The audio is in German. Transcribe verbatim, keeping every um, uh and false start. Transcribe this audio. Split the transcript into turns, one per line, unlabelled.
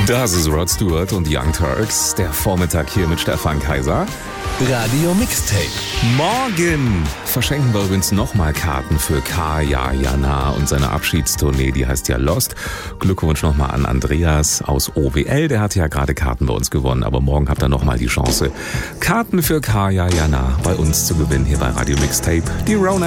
Das ist Rod Stewart und Young Turks. Der Vormittag hier mit Stefan Kaiser.
Radio Mixtape.
Morgen verschenken wir übrigens nochmal Karten für Kaya Jana und seine Abschiedstournee, die heißt ja Lost. Glückwunsch nochmal an Andreas aus O W L, der hat ja gerade Karten bei uns gewonnen, aber morgen habt ihr nochmal die Chance, Karten für Kaya Jana bei uns zu gewinnen hier bei Radio Mixtape. Die Ronettes.